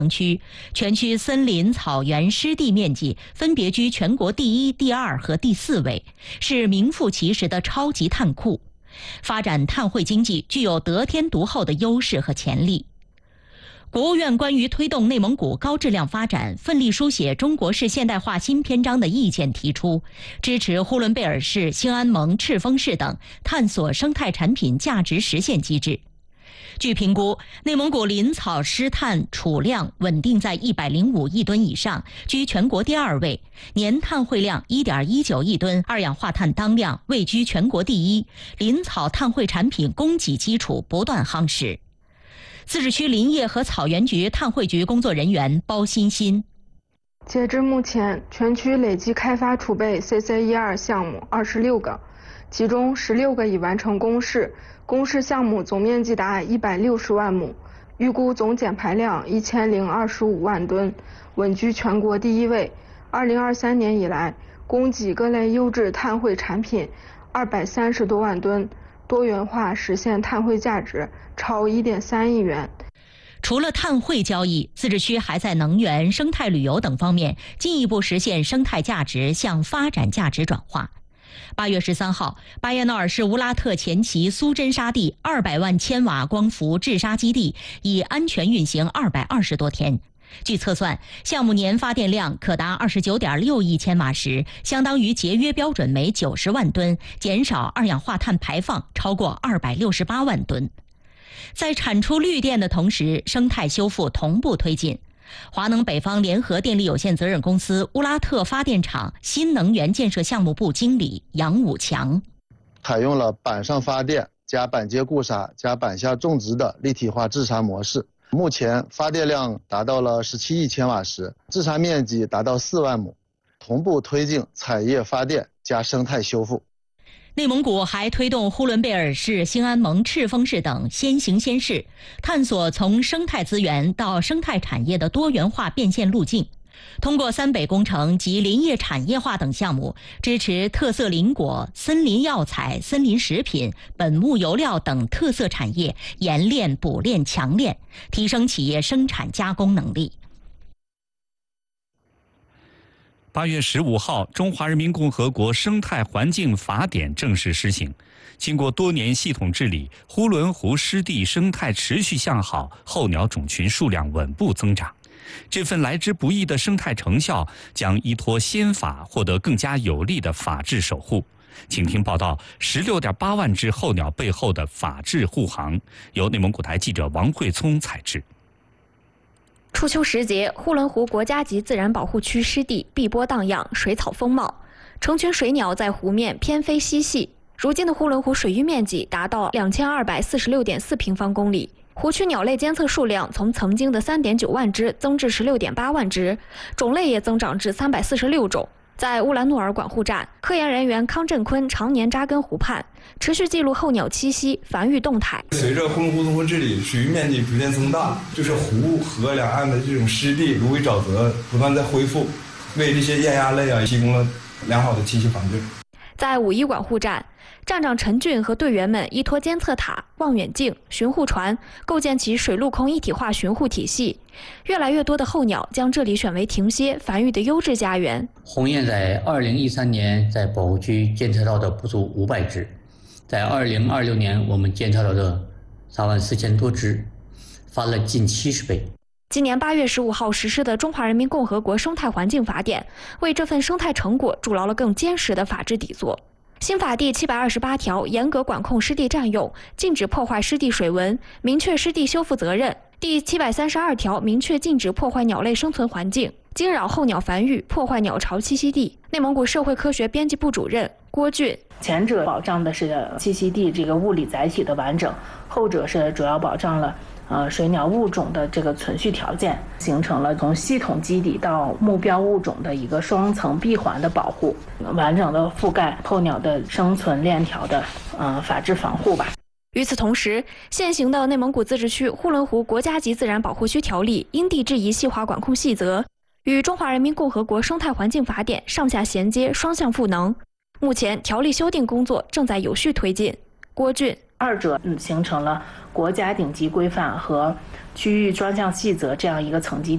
区，全区森林、草原、湿地面积分别居全国第1、第2和第4位，是名副其实的超级碳库。发展碳汇经济具有得天独厚的优势和潜力。国务院关于推动内蒙古高质量发展、奋力书写中国式现代化新篇章的意见提出，支持呼伦贝尔市、兴安盟、赤峰市等探索生态产品价值实现机制。据评估，内蒙古林草湿碳储量稳定在105亿吨以上，居全国第2位，年碳汇量1.19亿吨，二氧化碳当量位居全国第1，林草碳汇产品供给基础不断夯实。自治区林业和草原局碳汇局工作人员包欣欣： 截至目前，全区累计开发储备 CC12 项目26个，其中16个已完成公示，公示项目总面积达160万亩，预估总减排量1025万吨，稳居全国第1位。2023年以来，供给各类优质碳汇产品230多万吨，多元化实现碳汇价值超1.3亿元。 除了碳汇交易，自治区还在能源、生态旅游等方面进一步实现生态价值向发展价值转化。8月13号，巴彦淖尔市乌拉特前旗苏真沙地200万千瓦光伏制沙基地已安全运行220多天。据测算，项目年发电量可达29.6亿千瓦时，相当于节约标准煤90万吨，减少二氧化碳排放超过268万吨。在产出绿电的同时，生态修复同步推进。华能北方联合电力有限责任公司乌拉特发电厂新能源建设项目部经理杨武强： 采用了板上发电加板接固沙加板下种植的立体化制沙模式。目前发电量达到了17亿千瓦时，制沙面积达到4万亩，同步推进产业发电加生态修复。 内蒙古还推动呼伦贝尔市、兴安盟、赤峰市等先行先试，探索从生态资源到生态产业的多元化变现路径。通过三北工程及林业产业化等项目，支持特色林果、森林药材、森林食品、本木油料等特色产业冶炼、补炼、强炼，提升企业生产加工能力。 8月15号，《中华人民共和国生态环境法典》正式施行。经过多年系统治理，呼伦湖湿地生态持续向好，候鸟种群数量稳步增长。这份来之不易的生态成效，将依托先法获得更加有力的法治守护。请听报道：16.8万只候鸟背后的法治护航。由内蒙古台记者王慧聪采制。 初秋时节，呼伦湖国家级自然保护区湿地碧波荡漾，水草丰茂，成群水鸟在湖面翩飞嬉戏。如今的呼伦湖水域面积达到2246.4平方公里，湖区鸟类监测数量从曾经的3.9万只增至16.8万只，种类也增长至346种。在乌兰诺尔管护站，科研人员康振坤常年扎根湖畔，持续记录候鸟栖息、繁育动态。 随着呼伦湖综合治理，水域面积逐渐增大，就是湖河两岸的这种湿地、芦苇沼泽不断在恢复，为这些雁鸭类提供了良好的栖息环境。 在五一管护站，站长陈俊和队员们依托监测塔、望远镜、巡护船，构建起水陆空一体化巡护体系。越来越多的候鸟将这里选为停歇繁育的优质家园。 鸿雁在2013年在保护区监测到的不足500只，在2026年我们监测到的34000多只，翻了近70倍。 今年8月15号实施的《中华人民共和国生态环境法典》，为这份生态成果筑牢了更坚实的法治底座。新法第728条严格管控湿地占用，禁止破坏湿地水文，明确湿地修复责任。第732条明确禁止破坏鸟类生存环境，惊扰候鸟繁育，破坏鸟巢栖息地。内蒙古社会科学编辑部主任郭俊： 前者保障的是栖息地这个物理载体的完整，后者是主要保障了水鸟物种的这个存续条件，形成了从系统基底到目标物种的一个双层闭环的保护，完整的覆盖候鸟的生存链条的法治防护吧。 与此同时，现行的内蒙古自治区呼伦湖国家级自然保护区条例因地制宜细化管控细则与《中华人民共和国生态环境法典》上下衔接，双向赋能。目前条例修订工作正在有序推进。郭俊： 二者形成了国家顶级规范和区域专项细则这样一个层级